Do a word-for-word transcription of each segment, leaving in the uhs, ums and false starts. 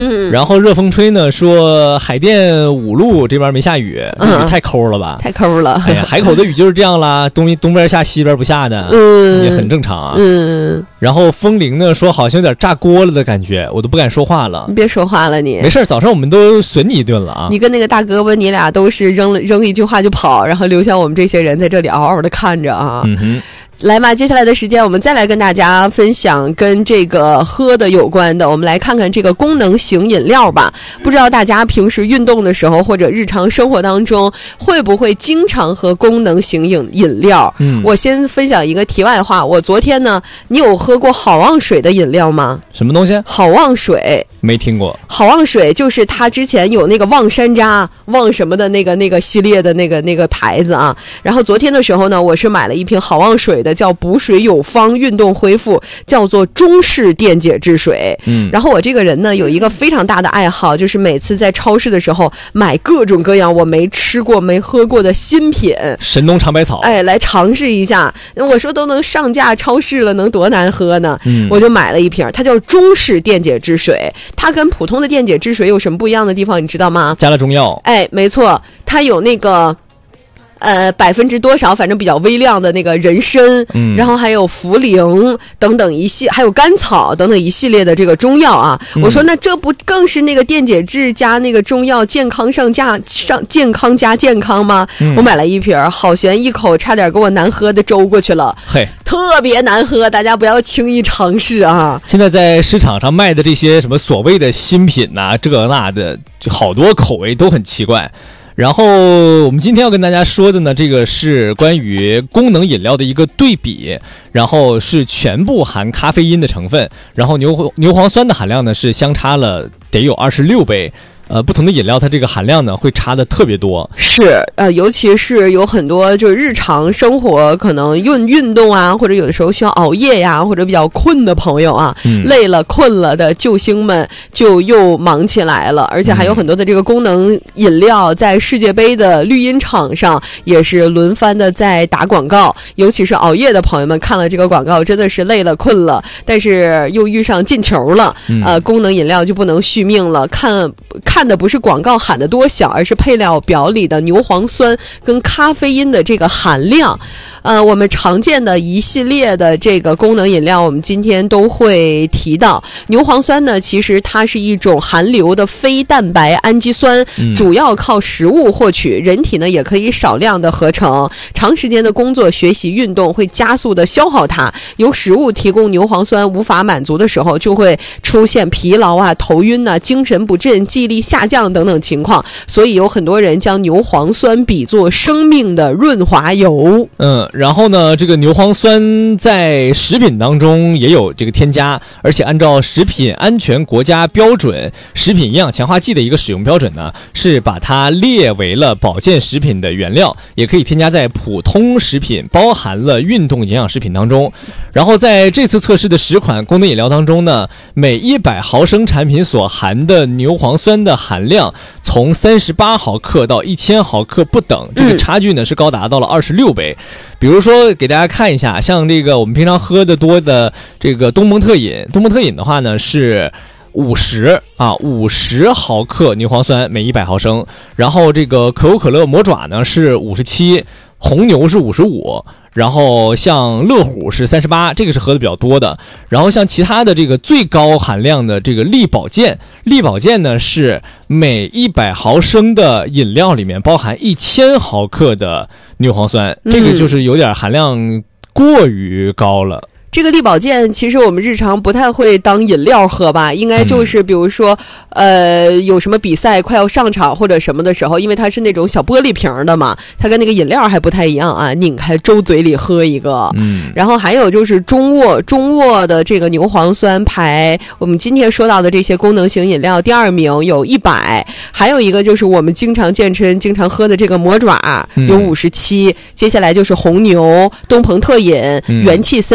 嗯， 然后热风吹呢说海淀五路这边没下雨， 嗯、 雨太抠了吧？ 太抠了。 哎呀，海口的雨就是这样啦，东东边下西边不下的， 嗯， 也很正常啊。 嗯。 然后风铃呢说好像有点炸锅了的感觉，我都不敢说话了。 你别说话了你， 没事，早上我们都损你一顿了啊。 你跟那个大胳膊，你俩都是扔了扔一句话就跑，然后留下我们这些人在这里嗷嗷的看着啊。 嗯哼。 来嘛，接下来的时间我们再来跟大家分享跟这个喝的有关的，我们来看看这个功能型饮料吧。不知道大家平时运动的时候或者日常生活当中会不会经常喝功能型饮饮料？ 嗯， 我先分享一个题外话，我昨天呢，你有喝过好望水的饮料吗？ 什么东西？ 好望水。 没听过。 好望水就是它之前有那个望山楂、望什么的那个那个系列的那个那个牌子啊。然后昨天的时候呢，我是买了一瓶好望水的，叫补水有方运动恢复，叫做中式电解质水。 嗯， 然后我这个人呢有一个非常大的爱好，就是每次在超市的时候买各种各样我没吃过没喝过的新品， 神农尝百草， 哎，来尝试一下。我说都能上架超市了，能多难喝呢？ 嗯， 我就买了一瓶，它叫中式电解质水。它跟普通的电解质水有什么不一样的地方，你知道吗？ 加了中药。 哎，没错，它有那个呃百分之多少，反正比较微量的那个人参， 嗯， 然后还有茯苓等等一系，还有甘草等等一系列的这个中药啊。 嗯、 我说那这不更是那个电解质加那个中药，健康上加上健康加健康吗？ 嗯、 我买了一瓶，好悬一口差点给我难喝的周过去了。 嘿， 特别难喝，大家不要轻易尝试啊！ 现在在市场上卖的这些什么所谓的新品呐、啊，这个那的，就好多口味都很奇怪。然后我们今天要跟大家说的呢，这个是关于功能饮料的一个对比，然后是全部含咖啡因的成分，然后牛牛磺酸的含量呢是相差了得有二十六倍。呃，不同的饮料它这个含量呢会差的特别多。 是，呃，尤其是有很多就是日常生活可能运运动啊，或者有的时候需要熬夜呀，或者比较困的朋友啊， 嗯、 累了困了的救星们就又忙起来了。而且还有很多的这个功能饮料在世界杯的绿茵场上也是轮番的在打广告，尤其是熬夜的朋友们看了这个广告真的是累了困了，但是又遇上进球了， 嗯、 呃，功能饮料就不能续命了。看看的不是广告喊得多响，而是配料表里的牛磺酸跟咖啡因的这个含量。呃，我们常见的一系列的这个功能饮料，我们今天都会提到。牛磺酸呢，其实它是一种含硫的非蛋白氨基酸， 嗯、 主要靠食物获取，人体呢也可以少量的合成。长时间的工作、学习、运动会加速的消耗它。由食物提供牛磺酸无法满足的时候，就会出现疲劳啊、头晕啊、精神不振、记忆力下降等等情况。所以有很多人将牛磺酸比作生命的润滑油。 嗯。然后呢，这个牛磺酸在食品当中也有这个添加，而且按照食品安全国家标准，食品营养强化剂的一个使用标准呢，是把它列为了保健食品的原料，也可以添加在普通食品，包含了运动营养食品当中。然后在这次测试的十款功能饮料当中呢，每一百毫升产品所含的牛磺酸的含量从三十八毫克到一千毫克不等，这个差距呢是高达到了二十六倍。比如说给大家看一下，像这个我们平常喝的多的这个东蒙特饮，东蒙特饮的话呢是五十啊，五十毫克牛磺酸每一百毫升，然后这个可口可乐魔爪呢是五十七，红牛是五十五，然后像乐虎是三十八，这个是喝的比较多的。然后像其他的这个最高含量的这个力保健，力保健呢是每一百毫升的饮料里面包含一千毫克的牛磺酸，这个就是有点含量过于高了。 这个力保健其实我们日常不太会当饮料喝吧，应该就是比如说、嗯、呃有什么比赛快要上场或者什么的时候，因为它是那种小玻璃瓶的嘛，它跟那个饮料还不太一样啊，拧开周嘴里喝一个。 嗯， 然后还有就是中沃中沃的这个牛磺酸排我们今天说到的这些功能型饮料第二名有一百，还有一个就是我们经常健身经常喝的这个魔爪有五十七、嗯、接下来就是红牛、东鹏特饮、嗯、元气森林、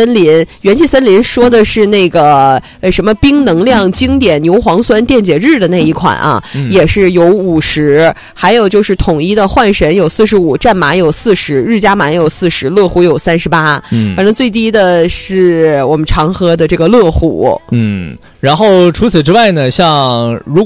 元气森林说的是那个呃什么冰能量经典牛磺酸电解日的那一款啊， 嗯、 也是有五十，还有就是统一的幻神有四十五，战马有四十，日加满有四十，乐虎有三十八。嗯，反正最低的是我们常喝的这个乐虎。 嗯，然后除此之外呢，像如